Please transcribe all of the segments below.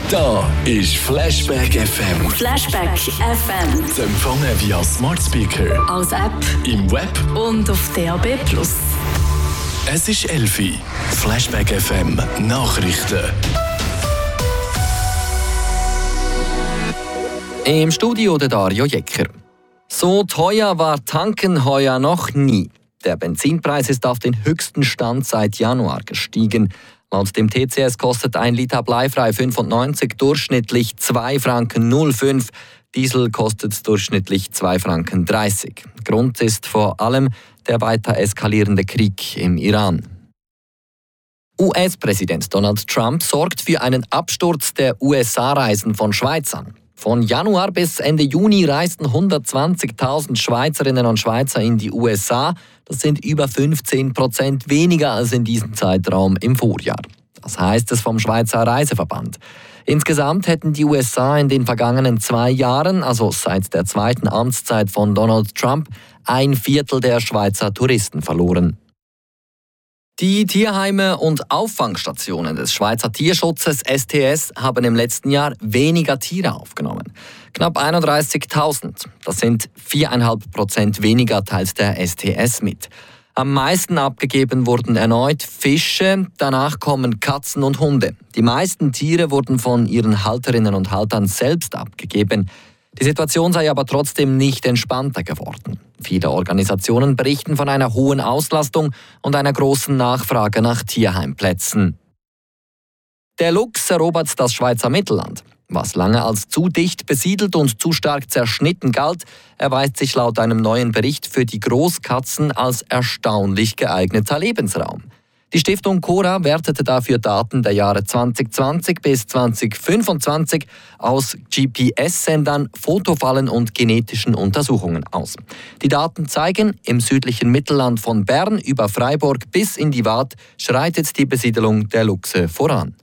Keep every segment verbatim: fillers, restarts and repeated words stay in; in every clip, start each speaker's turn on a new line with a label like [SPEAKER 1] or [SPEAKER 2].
[SPEAKER 1] Da ist Flashback F M.
[SPEAKER 2] Flashback F M.
[SPEAKER 1] Zu empfangen via Smart Speaker,
[SPEAKER 2] als App
[SPEAKER 1] im Web
[SPEAKER 2] und auf D A B plus.
[SPEAKER 1] Es ist elf Uhr. Flashback F M Nachrichten.
[SPEAKER 3] Im Studio der Dario Jecker. So teuer war Tanken heuer noch nie. Der Benzinpreis ist auf den höchsten Stand seit Januar gestiegen. Laut dem T C S kostet ein Liter bleifrei fünfundneunzig durchschnittlich zwei Franken null fünf. Diesel kostet durchschnittlich zwei Franken dreißig. Grund ist vor allem der weiter eskalierende Krieg im Iran. U S-Präsident Donald Trump sorgt für einen Absturz der U S A-Reisen von Schweizern. Von Januar bis Ende Juni reisten hundertzwanzigtausend Schweizerinnen und Schweizer in die U S A. Das sind über fünfzehn Prozent weniger als in diesem Zeitraum im Vorjahr. Das heißt es vom Schweizer Reiseverband. Insgesamt hätten die U S A in den vergangenen zwei Jahren, also seit der zweiten Amtszeit von Donald Trump, ein Viertel der Schweizer Touristen verloren. Die Tierheime und Auffangstationen des Schweizer Tierschutzes S T S haben im letzten Jahr weniger Tiere aufgenommen. Knapp einunddreißigtausend. Das sind viereinhalb Prozent weniger, teilt der S T S mit. Am meisten abgegeben wurden erneut Fische, danach kommen Katzen und Hunde. Die meisten Tiere wurden von ihren Halterinnen und Haltern selbst abgegeben. Die Situation sei aber trotzdem nicht entspannter geworden. Viele Organisationen berichten von einer hohen Auslastung und einer großen Nachfrage nach Tierheimplätzen. Der Luchs erobert das Schweizer Mittelland. Was lange als zu dicht besiedelt und zu stark zerschnitten galt, erweist sich laut einem neuen Bericht für die Großkatzen als erstaunlich geeigneter Lebensraum. Die Stiftung Cora wertete dafür Daten der Jahre zwanzig zwanzig bis zwanzig fünfundzwanzig aus G P S-Sendern, Fotofallen und genetischen Untersuchungen aus. Die Daten zeigen, im südlichen Mittelland von Bern über Freiburg bis in die Waadt schreitet die Besiedelung der Luchse voran.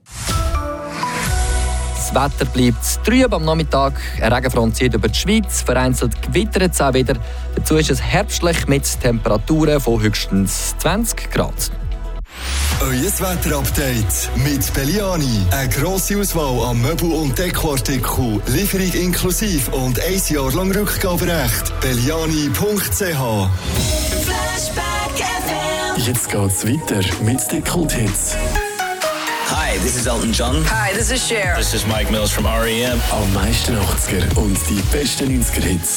[SPEAKER 3] Das Wetter bleibt trüb am Nachmittag. Eine Regenfront zieht über die Schweiz, vereinzelt gewittert es auch wieder. Dazu ist es herbstlich mit Temperaturen von höchstens zwanzig Grad.
[SPEAKER 4] Euer Wetterupdate mit Belliani. Eine grosse Auswahl an Möbel- und Dekoartikeln, Lieferung inklusive und ein Jahr lang Rückgaberecht. Belliani punkt c h.
[SPEAKER 2] Flashback F M.
[SPEAKER 1] Jetzt geht's weiter mit den Kulthits.
[SPEAKER 5] Hi, this is Elton John.
[SPEAKER 6] Hi, this is Cher.
[SPEAKER 5] This is Mike Mills from R E M.
[SPEAKER 1] Am meisten achtziger und die besten neunziger Hits.